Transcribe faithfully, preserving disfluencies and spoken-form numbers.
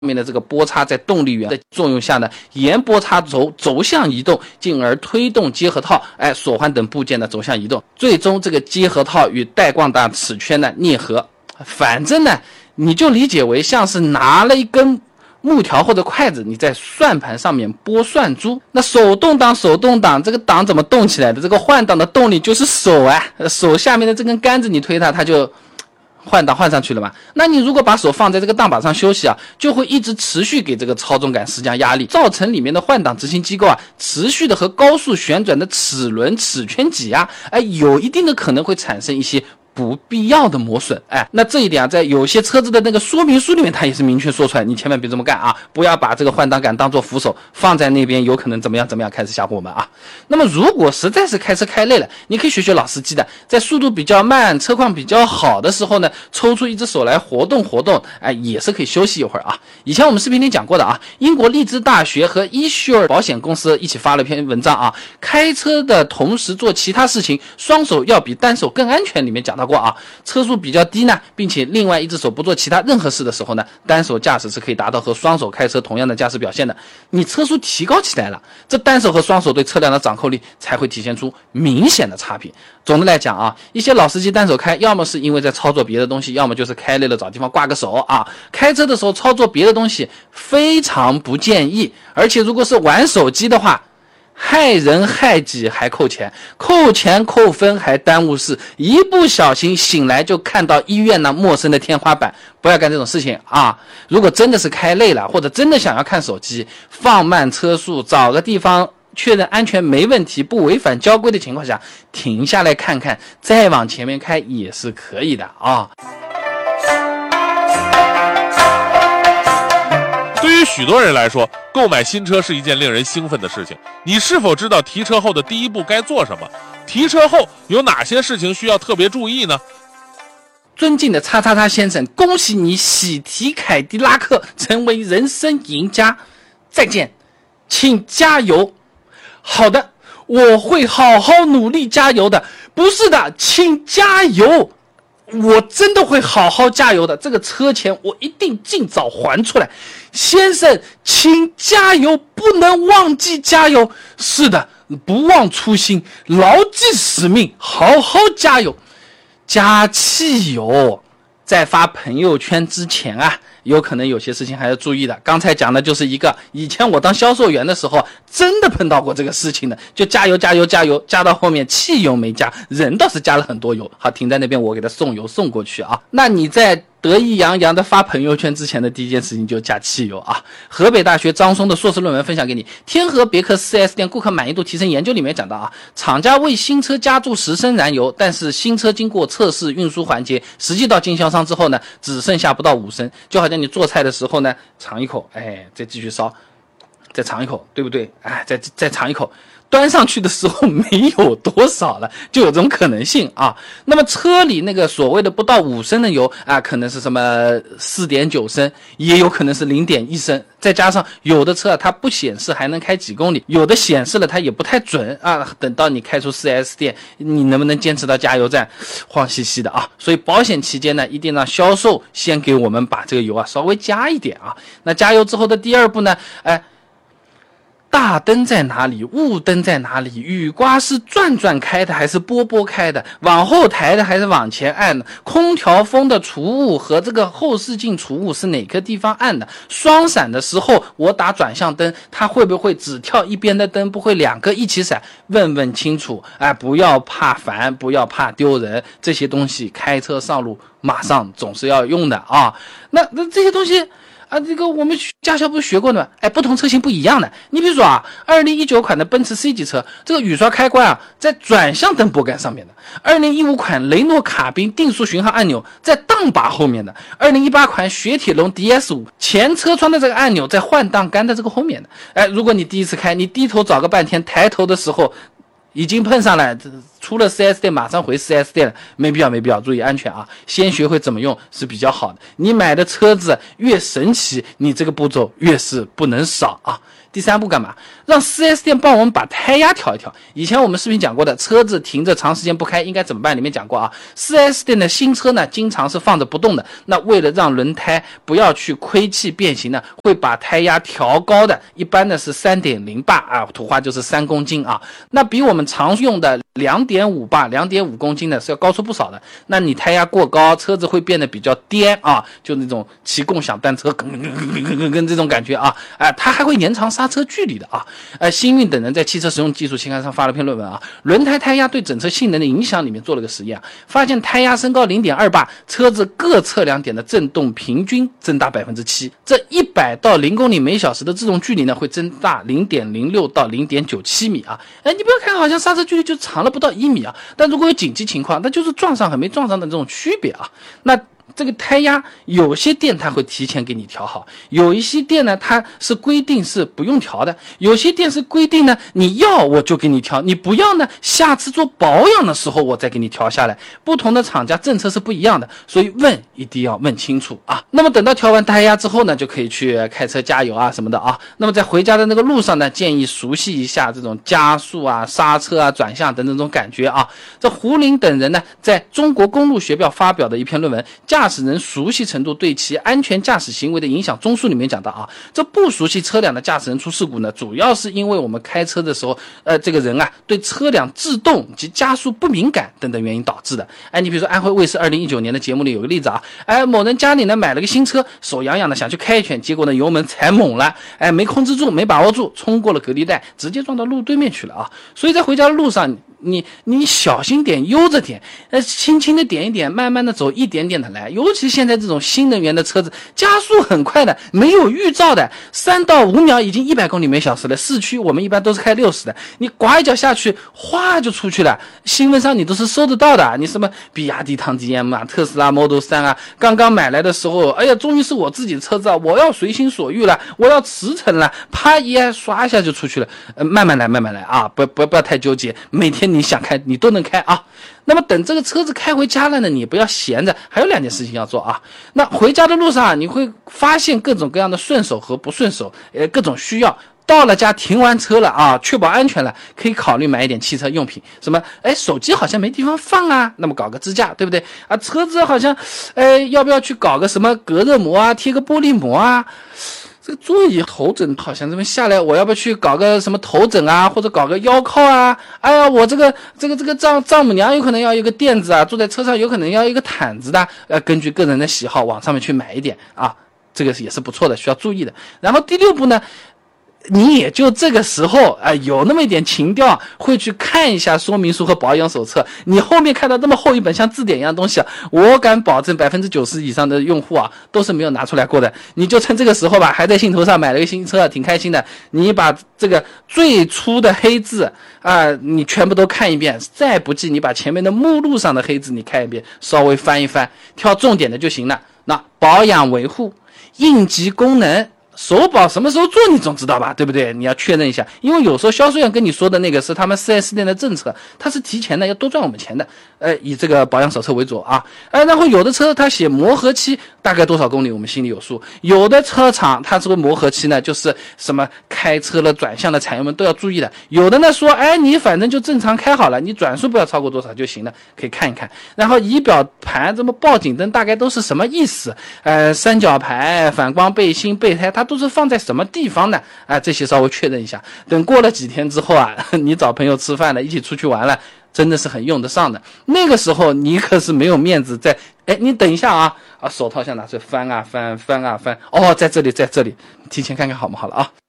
面的这个波叉在动力源的作用下呢，沿波叉轴轴向移动，进而推动结合套、哎锁环等部件的轴向移动，最终这个结合套与带贯大齿圈呢啮合。反正呢，你就理解为像是拿了一根木条或者筷子，你在算盘上面拨算珠。那手动挡，手动挡这个档怎么动起来的？这个换挡的动力就是手啊，手下面的这根杆子你推它，它就换挡换上去了嘛？那你如果把手放在这个档把上休息啊，就会一直持续给这个操纵杆施加压力，造成里面的换挡执行机构啊，持续的和高速旋转的齿轮、齿圈挤压，哎，有一定的可能会产生一些不必要的磨损。哎，那这一点啊，在有些车子的那个说明书里面，它也是明确说出来，你千万别这么干啊！不要把这个换挡杆当做扶手放在那边，有可能怎么样怎么样，开始吓唬我们啊！那么如果实在是开车开累了，你可以学学老司机的，在速度比较慢、车况比较好的时候呢，抽出一只手来活动活动，哎，也是可以休息一会儿啊。以前我们视频里讲过的啊，英国利兹大学和 Esure 保险公司一起发了篇文章啊，开车的同时做其他事情，双手要比单手更安全。里面讲到过啊，车速比较低呢，并且另外一只手不做其他任何事的时候呢，单手驾驶是可以达到和双手开车同样的驾驶表现的。你车速提高起来了，这单手和双手对车辆的掌控力才会体现出明显的差别。总的来讲啊，一些老司机单手开，要么是因为在操作别的东西，要么就是开累了找地方挂个手啊。开车的时候操作别的东西非常不建议，而且如果是玩手机的话，害人害己还扣钱，扣钱扣分还耽误事，一不小心醒来就看到医院那陌生的天花板。不要干这种事情啊！如果真的是开累了，或者真的想要看手机，放慢车速，找个地方确认安全没问题，不违反交规的情况下，停下来看看，再往前面开也是可以的啊。 对于许多人来说，购买新车是一件令人兴奋的事情。你是否知道提车后的第一步该做什么？提车后有哪些事情需要特别注意呢？ 尊敬的叉叉叉先生，恭喜你喜提凯迪拉克，成为人生赢家。再见，请加油。好的，我会好好努力加油的。不是的，请加油。我真的会好好加油的，这个车钱我一定尽早还出来。先生，请加油，不能忘记加油。是的，不忘初心，牢记使命，好好加油。加汽油，在发朋友圈之前啊，有可能有些事情还要注意的。刚才讲的就是一个，以前我当销售员的时候真的碰到过这个事情的，就加油加油加油，加到后面汽油没加，人倒是加了很多油，好，停在那边我给他送油送过去啊。那你在得意洋洋的发朋友圈之前的第一件事情就加汽油啊！河北大学张松的硕士论文分享给你，天河别克 四 S 店顾客满意度提升研究里面讲到啊，厂家为新车加注十升燃油，但是新车经过测试运输环节，实际到经销商之后呢，只剩下不到五升，就好像你做菜的时候呢，尝一口，哎，再继续烧，再尝一口，对不对？哎，再再尝一口。端上去的时候没有多少了，就有这种可能性啊。那么车里那个所谓的不到五升的油啊，可能是什么 四点九升，也有可能是 零点一升，再加上有的车啊它不显示还能开几公里，有的显示了它也不太准啊。等到你开出 四 S 店，你能不能坚持到加油站，慌兮兮的啊。所以保险期间呢，一定让销售先给我们把这个油啊稍微加一点啊。那加油之后的第二步呢，哎。大灯在哪里？雾灯在哪里？雨刮是转转开的还是拨拨开的？往后抬的还是往前按的？空调风的除雾和这个后视镜除雾是哪个地方按的？双闪的时候我打转向灯，它会不会只跳一边的灯，不会两个一起闪？问问清楚，哎，不要怕烦，不要怕丢人，这些东西开车上路马上总是要用的啊。那那这些东西。啊，这个我们驾校不是学过的吗？哎，不同车型不一样的。你比如说啊，二零一九款的奔驰 C 级车，这个雨刷开关啊，在转向灯拨杆上面的；二零一五款雷诺卡宾定速巡航按钮在档把后面的；二零一八款雪铁龙 D S 五前车窗的这个按钮在换挡杆的这个后面的。哎，如果你第一次开，你低头找个半天，抬头的时候已经碰上了， 出了 四 S 店马上回 四 S 店了，没必要，没必要，注意安全啊！先学会怎么用是比较好的。你买的车子越神奇，你这个步骤越是不能少啊。第三步干嘛？让 四 S 店帮我们把胎压调一调。以前我们视频讲过的，车子停着长时间不开应该怎么办？里面讲过啊。四 S 店的新车呢，经常是放着不动的。那为了让轮胎不要去亏气变形呢，会把胎压调高的，一般的是 三点零 巴啊，土话就是三公斤啊。那比我们常用的 两点五 巴、两点五公斤的是要高出不少的。那你胎压过高，车子会变得比较颠啊，就那种骑共享单车跟跟跟跟跟这种感觉啊，哎、呃，它还会延长刹车距离的啊。呃，星运等人在汽车实用技术期刊上发了篇论文啊，轮胎胎压对整车性能的影响里面做了个实验啊，发现胎压升高 零点二 巴，车子各测量点的震动平均增大 百分之七， 这一百到零公里每小时的制动距离呢会增大 零点零六 到 零点九七米啊。哎，你不要看好像刹车距离就长了不到一米啊，但如果有紧急情况，那就是撞上和没撞上的这种区别啊。那这个胎压有些店它会提前给你调好，有一些店呢它是规定是不用调的，有些店是规定呢你要我就给你调，你不要呢下次做保养的时候我再给你调下来。不同的厂家政策是不一样的，所以问一定要问清楚啊。那么等到调完胎压之后呢，就可以去开车加油啊什么的啊。那么在回家的那个路上呢，建议熟悉一下这种加速啊、刹车啊、转向等等这种感觉啊。这胡林等人呢在中国公路学报发表的一篇论文《驾驶人熟悉程度对其安全驾驶行为的影响》综述里面讲到啊，这不熟悉车辆的驾驶人出事故呢，主要是因为我们开车的时候，呃，这个人啊对车辆制动及加速不敏感等等原因导致的。哎，你比如说安徽卫视二零一九年的节目里有个例子啊，哎，某人家里呢买了个新车，手痒痒的想去开一圈，结果呢油门踩猛了，哎，没控制住，没把握住，冲过了隔离带，直接撞到路对面去了啊。所以在回家的路上，你你小心点，悠着点，呃，轻轻的点一点，慢慢的走，一点点的来。尤其现在这种新能源的车子，加速很快的，没有预兆的，三到五秒已经一百公里每小时了。市区我们一般都是开六十的，你刮一脚下去，哗就出去了。新闻上你都是收得到的。你什么比亚迪唐 D M 啊，特斯拉 Model 三啊，刚刚买来的时候，哎呀，终于是我自己的车子啊，我要随心所欲了，我要驰骋了，啪一按刷一下就出去了。呃，慢慢来，慢慢来啊，不不不要太纠结，每天你想开你都能开啊。那么等这个车子开回家了呢，你不要闲着，还有两件事情要做啊。那回家的路上啊，你会发现各种各样的顺手和不顺手，呃，各种需要。到了家停完车了啊，确保安全了，可以考虑买一点汽车用品。什么？哎，手机好像没地方放啊，那么搞个支架，对不对啊？车子好像，哎，要不要去搞个什么隔热膜啊，贴个玻璃膜啊？这个座椅头枕好像这么下来，我要不要去搞个什么头枕啊，或者搞个腰靠啊？哎呀，我这个这个这个丈丈母娘有可能要一个垫子啊，坐在车上有可能要一个毯子的，呃，根据个人的喜好往上面去买一点啊，这个也是不错的，需要注意的。然后第六步呢，你也就这个时候啊、呃，有那么一点情调，会去看一下说明书和保养手册。你后面看到这么厚一本像字典一样的东西啊，我敢保证百分之九十以上的用户啊都是没有拿出来过的。你就趁这个时候吧，还在兴头上买了个新车，挺开心的。你把这个最初的黑字啊、呃，你全部都看一遍，再不济你把前面的目录上的黑字你看一遍，稍微翻一翻，挑重点的就行了。那保养维护、应急功能。首保什么时候做你总知道吧，对不对？你要确认一下，因为有时候销售员跟你说的那个是他们 四 S 店的政策，他是提前的，要多赚我们钱的。呃，以这个保养手册为主啊。呃，然后有的车它写磨合期大概多少公里，我们心里有数。有的车厂它这个磨合期呢，就是什么开车了、转向的产业们都要注意的。有的呢说，哎，你反正就正常开好了，你转速不要超过多少就行了，可以看一看。然后仪表盘这么报警灯大概都是什么意思？呃，三角牌、反光背心、备胎，它都是放在什么地方呢？啊、呃，这些稍微确认一下。等过了几天之后啊，你找朋友吃饭了，一起出去玩了，真的是很用得上的。那个时候你可是没有面子在，哎，你等一下啊，啊，手套先拿出来翻啊翻翻啊翻，哦，在这里，在这里，提前看看好吗？好了啊。